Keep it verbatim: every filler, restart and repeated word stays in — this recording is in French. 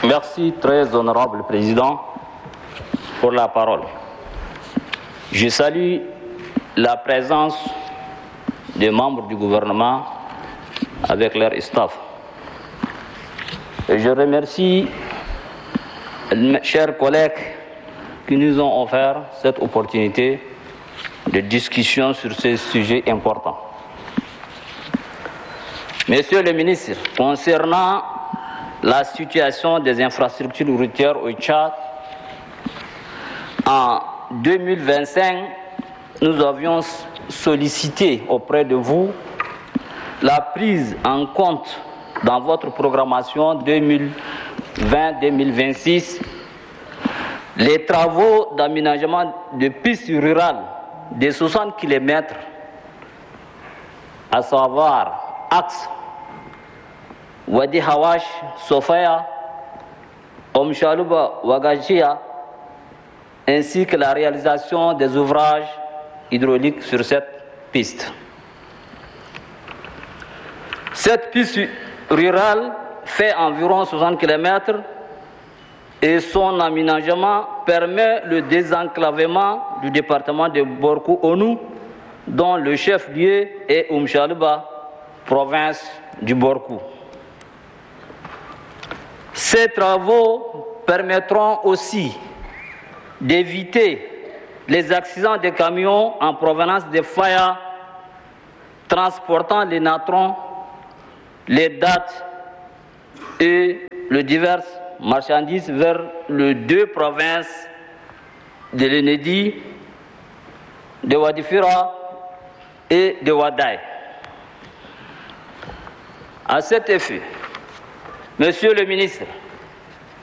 Merci, très honorable président, pour la parole. Je salue la présence des membres du gouvernement avec leur staff. Et je remercie mes chers collègues qui nous ont offert cette opportunité de discussion sur ces sujets importants. Monsieur le ministre, concernant la situation des infrastructures routières au Tchad, en deux mille vingt-cinq, nous avions sollicité auprès de vous la prise en compte dans votre programmation deux mille vingt deux mille vingt-six les travaux d'aménagement de pistes rurales de soixante kilomètres, à savoir axe Wadi Hawash, Sofaya, Omchaluba, Wagachia, ainsi que la réalisation des ouvrages hydrauliques sur cette piste. Cette piste rurale fait environ soixante kilomètres et son aménagement permet le désenclavement du département de Borkou-Onou, dont le chef-lieu est Omchaluba, province du Borkou. Ces travaux permettront aussi d'éviter les accidents de camions en provenance des Faya transportant les natrons, les dattes et les diverses marchandises vers les deux provinces de l'Enedi, de Wadifira et de Wadaï. À cet effet, Monsieur le ministre,